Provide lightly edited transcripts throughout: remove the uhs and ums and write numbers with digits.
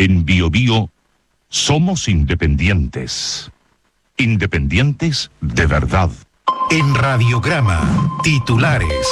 En BioBio somos independientes. Independientes de verdad. En Radiograma, titulares.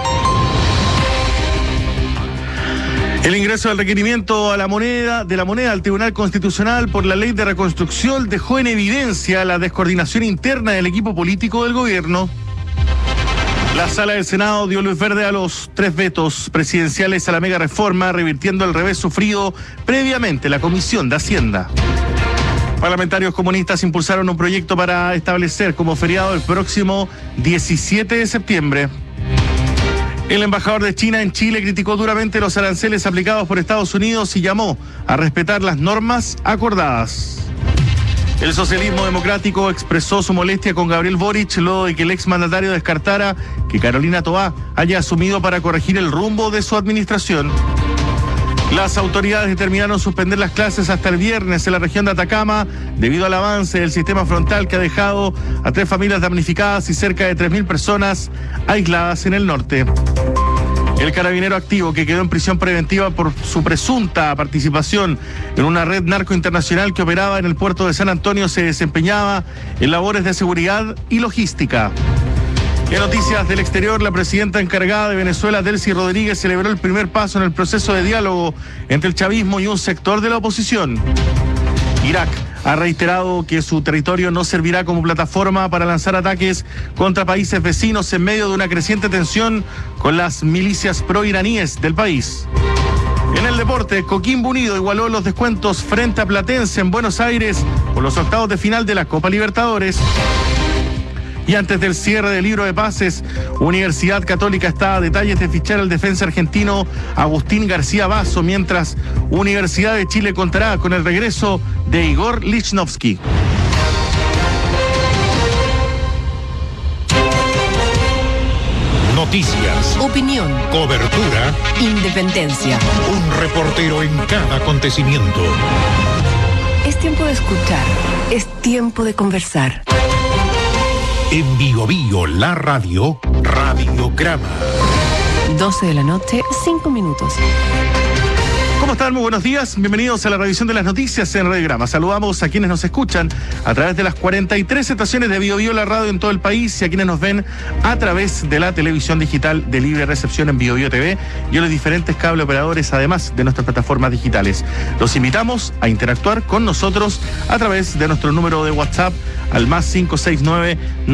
El ingreso del requerimiento de la moneda al Tribunal Constitucional por la Ley de Reconstrucción dejó en evidencia la descoordinación interna del equipo político del gobierno. La Sala del Senado dio luz verde a los 3 vetos presidenciales a la mega reforma, revirtiendo el revés sufrido previamente la Comisión de Hacienda. Parlamentarios comunistas impulsaron un proyecto para establecer como feriado el próximo 17 de septiembre. El embajador de China en Chile criticó duramente los aranceles aplicados por Estados Unidos y llamó a respetar las normas acordadas. El socialismo democrático expresó su molestia con Gabriel Boric luego de que el exmandatario descartara que Carolina Toá haya asumido para corregir el rumbo de su administración. Las autoridades determinaron suspender las clases hasta el viernes en la región de Atacama debido al avance del sistema frontal que ha dejado a 3 familias damnificadas y cerca de 3.000 personas aisladas en el norte. El carabinero activo que quedó en prisión preventiva por su presunta participación en una red narco internacional que operaba en el puerto de San Antonio se desempeñaba en labores de seguridad y logística. En noticias del exterior, la presidenta encargada de Venezuela, Delcy Rodríguez, celebró el primer paso en el proceso de diálogo entre el chavismo y un sector de la oposición. Irak ha reiterado que su territorio no servirá como plataforma para lanzar ataques contra países vecinos en medio de una creciente tensión con las milicias proiraníes del país. En el deporte, Coquimbo Unido igualó los descuentos frente a Platense en Buenos Aires por los octavos de final de la Copa Libertadores. Y antes del cierre del libro de pases, Universidad Católica está a detalles de fichar al defensa argentino Agustín García Basso, mientras Universidad de Chile contará con el regreso de Igor Lichnowsky. Noticias, opinión, cobertura, independencia. un reportero en cada acontecimiento. Es tiempo de escuchar, es tiempo de conversar. En BioBio, la radio, Radiograma. 12 de la noche, 5 minutos. ¿Cómo están? Muy buenos días. Bienvenidos a la revisión de las noticias en Radiograma. Saludamos a quienes nos escuchan a través de las 43 estaciones de BioBio, la radio en todo el país, y a quienes nos ven a través de la televisión digital de libre recepción en BioBio TV y en los diferentes cable operadores, además de nuestras plataformas digitales. Los invitamos a interactuar con nosotros a través de nuestro número de WhatsApp al +569